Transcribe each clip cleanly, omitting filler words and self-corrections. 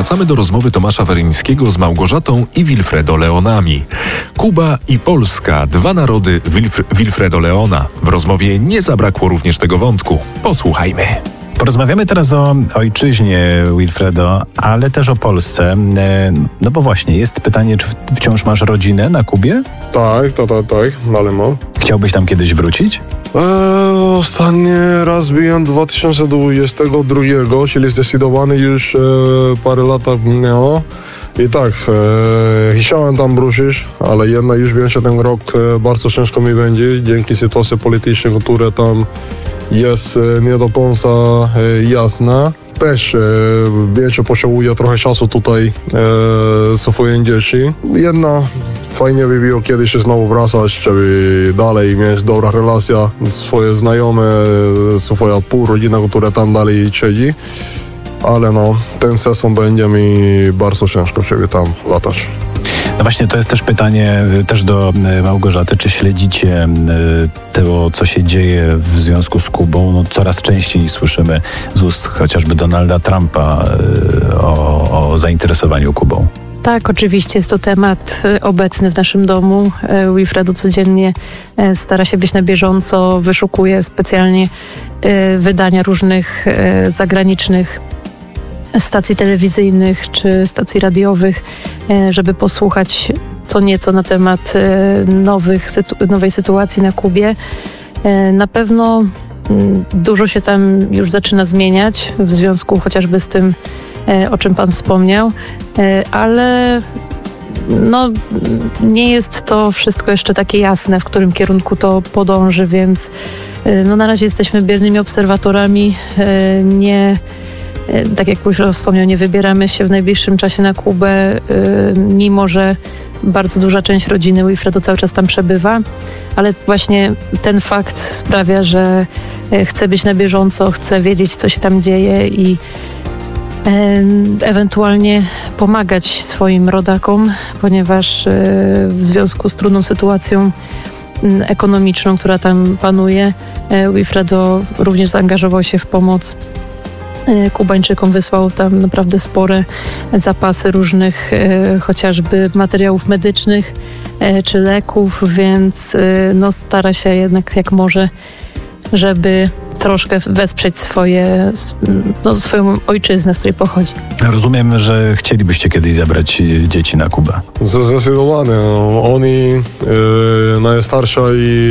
wracamy do rozmowy Tomasza Weryńskiego z Małgorzatą i Wilfredo Leonami. Kuba i Polska, dwa narody Wilfredo Leona. W rozmowie nie zabrakło również tego wątku. Posłuchajmy. Porozmawiamy teraz o ojczyźnie Wilfredo, ale też o Polsce. No bo właśnie, jest pytanie, czy wciąż masz rodzinę na Kubie? Tak, ale mam. Chciałbyś tam kiedyś wrócić? Ostatni raz byłem 2022, czyli zdecydowany już parę lat minęło. I tak, chciałem tam wrócić, ale jednak już wiem, że ten rok bardzo ciężko mi będzie, dzięki sytuacji politycznej, która tam jest nie do końca jasna. Też wiem, że potrzebuję trochę czasu tutaj swoim dzieci. Jedna fajnie by było kiedyś znowu wracać, żeby dalej mieć dobra relacja, swoje znajome, swoja półrodzina, która tam dalej siedzi. Ale no, ten sezon będzie mi bardzo ciężko, żeby tam latać. No właśnie, to jest też pytanie też do Małgorzaty. Czy śledzicie to, co się dzieje w związku z Kubą? No, coraz częściej słyszymy z ust chociażby Donalda Trumpa o zainteresowaniu Kubą. Tak, oczywiście jest to temat obecny w naszym domu. Wilfredo codziennie stara się być na bieżąco, wyszukuje specjalnie wydania różnych zagranicznych stacji telewizyjnych czy stacji radiowych, żeby posłuchać co nieco na temat nowej sytuacji na Kubie. Na pewno dużo się tam już zaczyna zmieniać w związku chociażby z tym, o czym Pan wspomniał, ale no, nie jest to wszystko jeszcze takie jasne, w którym kierunku to podąży, więc no, na razie jesteśmy biernymi obserwatorami. Tak jak już wspomniał, nie wybieramy się w najbliższym czasie na Kubę, mimo że bardzo duża część rodziny Wilfredo cały czas tam przebywa, ale właśnie ten fakt sprawia, że chce być na bieżąco, chce wiedzieć, co się tam dzieje i ewentualnie pomagać swoim rodakom, ponieważ w związku z trudną sytuacją ekonomiczną, która tam panuje, Wilfredo również zaangażował się w pomoc Kubańczykom, wysłał tam naprawdę spore zapasy różnych chociażby materiałów medycznych czy leków, więc no, stara się jednak jak może, żeby troszkę wesprzeć swoją ojczyznę, z której pochodzi. Rozumiem, że chcielibyście kiedyś zabrać dzieci na Kubę. Zdecydowanie. Oni, najstarsza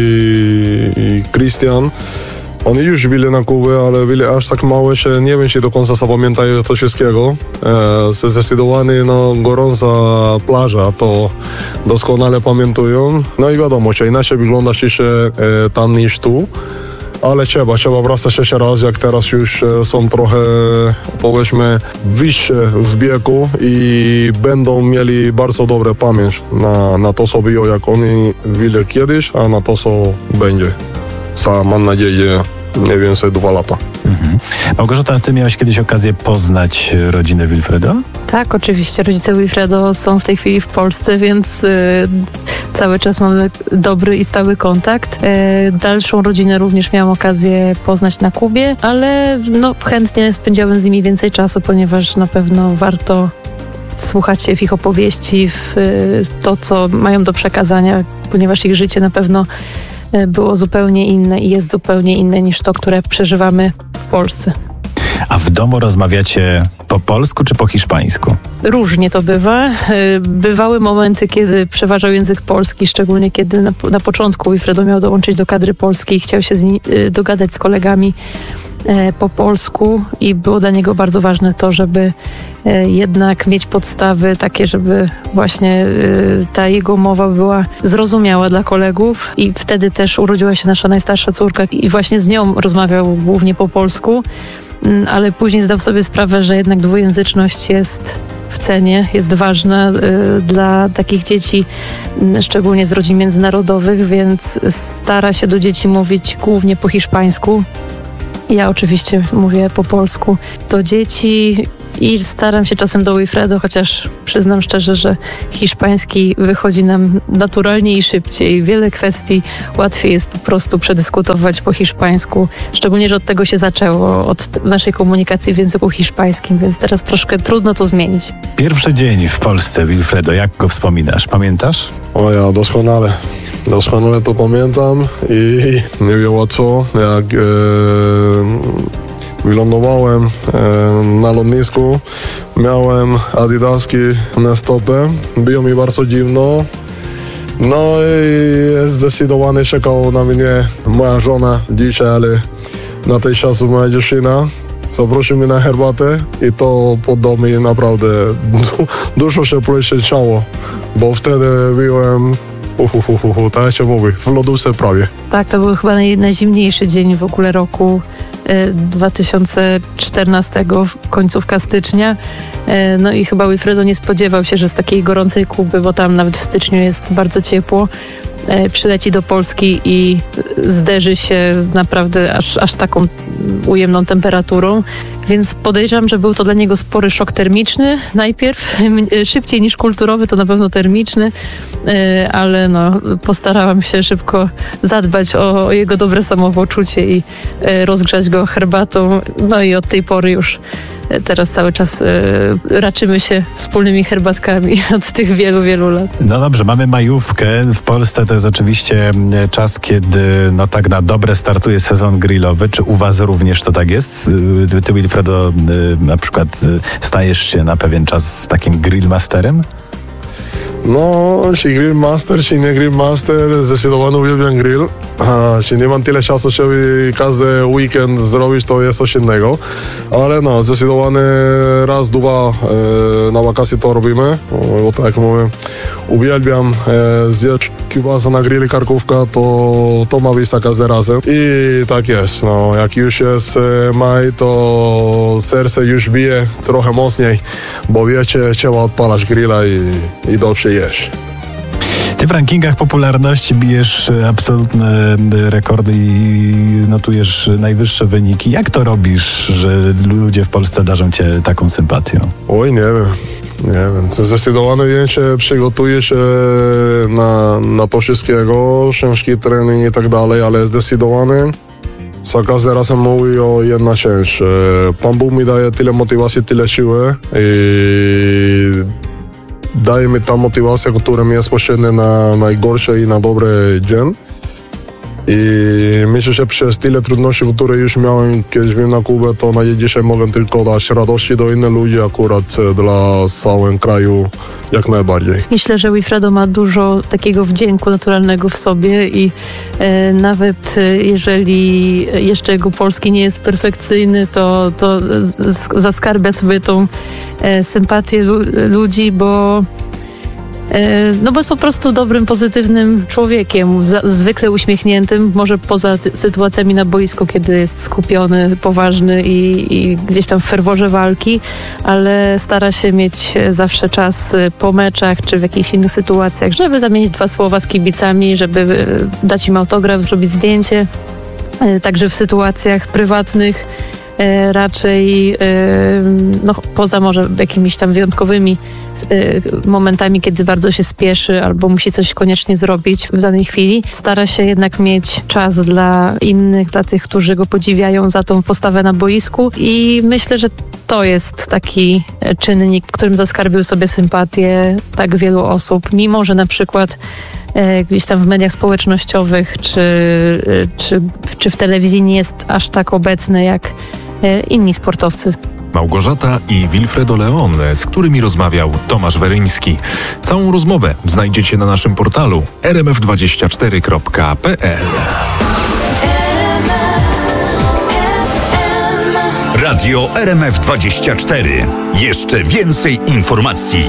i Christian, oni już byli na Kubie, ale byli aż tak małe, że nie wiem, czy do końca zapamiętają to wszystkiego. Zdecydowanie no, gorąca plaża, to doskonale pamiętują. No i wiadomo, że inaczej wygląda się tam niż tu. Ale trzeba wracać jeszcze raz, jak teraz już są trochę, powiedzmy, wyższe w wieku i będą mieli bardzo dobre pamięć na to, co było, jak oni byli kiedyś, a na to, co będzie. Mam nadzieję, nie więcej 2 lata. Małgorzata, ty miałaś kiedyś okazję poznać rodzinę Wilfredo? Tak, oczywiście. Rodzice Wilfredo są w tej chwili w Polsce, więc cały czas mamy dobry i stały kontakt. Dalszą rodzinę również miałam okazję poznać na Kubie, ale no, chętnie spędziałem z nimi więcej czasu, ponieważ na pewno warto wsłuchać się w ich opowieści, w to, co mają do przekazania, ponieważ ich życie na pewno było zupełnie inne i jest zupełnie inne niż to, które przeżywamy w Polsce. A w domu rozmawiacie po polsku czy po hiszpańsku? Różnie to bywa. Bywały momenty, kiedy przeważał język polski, szczególnie kiedy na początku Wilfredo miał dołączyć do kadry polskiej i chciał się dogadać z kolegami po polsku i było dla niego bardzo ważne to, żeby jednak mieć podstawy takie, żeby właśnie ta jego mowa była zrozumiała dla kolegów i wtedy też urodziła się nasza najstarsza córka i właśnie z nią rozmawiał głównie po polsku, ale później zdał sobie sprawę, że jednak dwujęzyczność jest w cenie, jest ważna dla takich dzieci, szczególnie z rodzin międzynarodowych, więc stara się do dzieci mówić głównie po hiszpańsku. Ja oczywiście mówię po polsku do dzieci I staram się czasem do Wilfredo, chociaż przyznam szczerze, że hiszpański wychodzi nam naturalnie i szybciej. Wiele kwestii łatwiej jest po prostu przedyskutować po hiszpańsku. Szczególnie, że od tego się zaczęło, od naszej komunikacji w języku hiszpańskim, więc teraz troszkę trudno to zmienić. Pierwszy dzień w Polsce, Wilfredo, jak go wspominasz? Pamiętasz? O ja, doskonale. Doskonale to pamiętam i nie wiem łatwo, jak wylądowałem na lotnisku, miałem adidaski na stopę, było mi bardzo dziwno. No i zdecydowanie czekała na mnie moja żona dzisiaj, ale na tej czasu moja dziewczyna. Zaprosił mnie na herbatę i to podał mi naprawdę dużo się poleciało, bo wtedy byłem, tak jak się mówi, w lodówce prawie. Tak, to był chyba najzimniejszy dzień w ogóle roku 2014, końcówka stycznia. No i chyba Wilfredo nie spodziewał się, że z takiej gorącej Kuby, bo tam nawet w styczniu jest bardzo ciepło, przyleci do Polski i zderzy się z naprawdę aż taką ujemną temperaturą. Więc podejrzewam, że był to dla niego spory szok termiczny najpierw, szybciej niż kulturowy, to na pewno termiczny, ale no, postarałam się szybko zadbać o jego dobre samopoczucie i rozgrzać go herbatą. No i od tej pory już teraz cały czas raczymy się wspólnymi herbatkami od tych wielu, wielu lat. No dobrze, mamy majówkę. W Polsce to jest oczywiście czas, kiedy no tak na dobre startuje sezon grillowy. Czy u was również to tak jest? Ty, Wilfredo, na przykład stajesz się na pewien czas z takim grillmasterem? No, czy grillmaster, czy nie grillmaster, zdecydowanie uwielbiam grill. Czy nie mam tyle czasu, żeby każdy weekend zrobić, to jest coś innego. Ale no, zdecydowanie raz, dwa na wakacje to robimy. Bo tak jak mówię, uwielbiam zjeść kiełbasę na grilli, karkówka, to ma być za każdym razem. I tak jest, no, jak już jest maj, to serce już bije trochę mocniej, bo wiecie, trzeba odpalać grilla i dobrze jeść. Ty w rankingach popularności bijesz absolutne rekordy i notujesz najwyższe wyniki. Jak to robisz, że ludzie w Polsce darzą cię taką sympatią? Oj, nie wiem. Zdecydowanie więcej przygotuję się na to wszystkiego, ciężki trening i tak dalej, ale zdecydowanie za każdym razem mówię o jedna rzecz. Pan Bóg mi daje tyle motywacji, tyle siły i daje mi ta motywacja, która mi jest potrzebna na najgorszy i na dobry dzień. I myślę, że przez tyle trudności, które już miałem kiedyś na Kubę, to na dzisiaj mogę tylko dać radości do innych ludzi, akurat dla całego kraju jak najbardziej. Myślę, że Wilfredo ma dużo takiego wdzięku naturalnego w sobie i nawet jeżeli jeszcze jego polski nie jest perfekcyjny, to zaskarbia sobie tą sympatię ludzi, bo jest po prostu dobrym, pozytywnym człowiekiem, zwykle uśmiechniętym, może poza sytuacjami na boisku, kiedy jest skupiony, poważny i gdzieś tam w ferworze walki, ale stara się mieć zawsze czas po meczach czy w jakichś innych sytuacjach, żeby zamienić 2 słowa z kibicami, żeby dać im autograf, zrobić zdjęcie. Także w sytuacjach prywatnych raczej poza może jakimiś tam wyjątkowymi momentami, kiedy bardzo się spieszy albo musi coś koniecznie zrobić w danej chwili, stara się jednak mieć czas dla innych, dla tych, którzy go podziwiają za tą postawę na boisku i myślę, że to jest taki czynnik, którym zaskarbił sobie sympatię tak wielu osób, mimo że na przykład gdzieś tam w mediach społecznościowych czy w telewizji nie jest aż tak obecny jak inni sportowcy. Małgorzata i Wilfredo Leon, z którymi rozmawiał Tomasz Weryński. Całą rozmowę znajdziecie na naszym portalu rmf24.pl. Radio RMF24. Jeszcze więcej informacji.